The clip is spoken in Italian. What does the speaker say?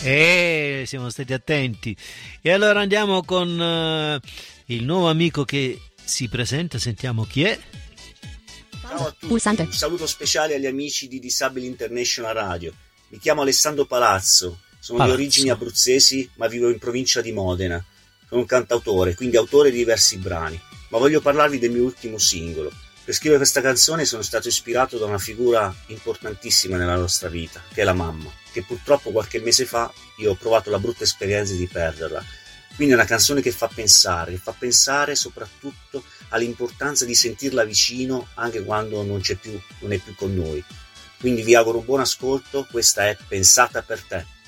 Siamo stati attenti. E allora andiamo con il nuovo amico che si presenta, sentiamo chi è. Ciao a tutti, pulsante. Un saluto speciale agli amici di Disabili International Radio. Mi chiamo Alessandro Palazzo, sono di origini abruzzesi ma vivo in provincia di Modena. Sono un cantautore, quindi autore di diversi brani, ma voglio parlarvi del mio ultimo singolo. Per scrivere questa canzone sono stato ispirato da una figura importantissima nella nostra vita, che è la mamma, che purtroppo qualche mese fa io ho provato la brutta esperienza di perderla. Quindi è una canzone che fa pensare soprattutto all'importanza di sentirla vicino anche quando non è più con noi. Quindi vi auguro un buon ascolto, questa è Pensata per te.